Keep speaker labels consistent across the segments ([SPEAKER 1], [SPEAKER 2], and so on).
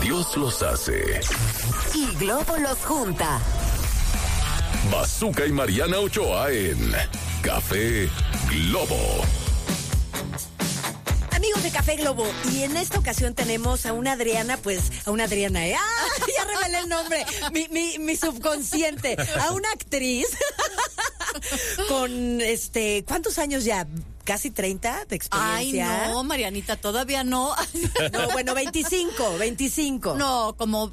[SPEAKER 1] Dios los hace
[SPEAKER 2] y Globo los junta.
[SPEAKER 1] Bazooka y Mariana Ochoa en Café Globo.
[SPEAKER 3] Amigos de Café Globo, y en esta ocasión tenemos a una Adriana, ¡ah! Ya revelé el nombre, mi subconsciente, a una actriz con, ¿cuántos años ya? ¿Casi 30 de experiencia?
[SPEAKER 4] Ay, no, Marianita, todavía no.
[SPEAKER 3] No, bueno, 25.
[SPEAKER 4] No, como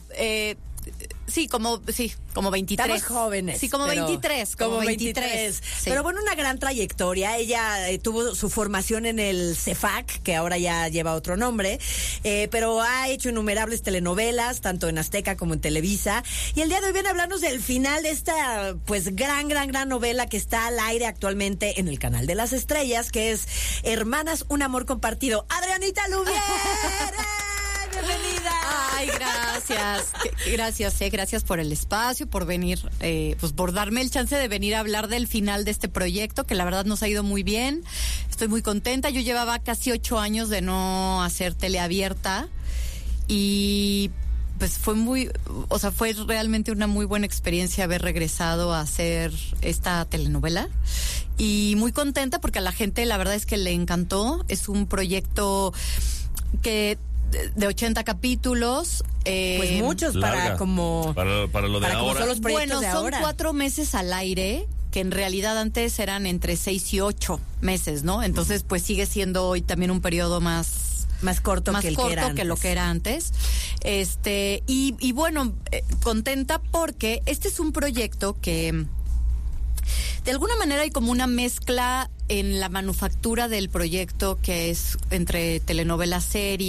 [SPEAKER 4] 23.
[SPEAKER 3] Estamos jóvenes.
[SPEAKER 4] Sí, como 23.
[SPEAKER 3] Como 23.
[SPEAKER 4] Sí.
[SPEAKER 3] Pero bueno, una gran trayectoria. Ella tuvo su formación en el CEFAC, que ahora ya lleva otro nombre, pero ha hecho innumerables telenovelas, tanto en Azteca como en Televisa. Y el día de hoy viene a hablarnos del final de esta, pues, gran novela que está al aire actualmente en el Canal de las Estrellas, que es Hermanas, un amor compartido. ¡Adrianita Lubier! ¡Bienvenida!
[SPEAKER 4] Ay, gracias por el espacio, por venir, por darme el chance de venir a hablar del final de este proyecto, que la verdad nos ha ido muy bien. Estoy muy contenta. Yo llevaba casi 8 años de no hacer teleabierta y pues fue realmente una muy buena experiencia haber regresado a hacer esta telenovela. Y muy contenta porque a la gente la verdad es que le encantó. Es un proyecto que de 80 capítulos.
[SPEAKER 3] Pues muchos
[SPEAKER 5] larga. para lo de ahora.
[SPEAKER 3] Como son los proyectos de
[SPEAKER 4] son
[SPEAKER 3] ahora.
[SPEAKER 4] 4 meses al aire, que en realidad antes eran entre 6 y 8 meses, ¿no? Entonces, pues sigue siendo hoy también un periodo más
[SPEAKER 3] corto que
[SPEAKER 4] lo que era antes. Y bueno, contenta porque este es un proyecto que de alguna manera hay como una mezcla en la manufactura del proyecto, que es entre telenovela, serie,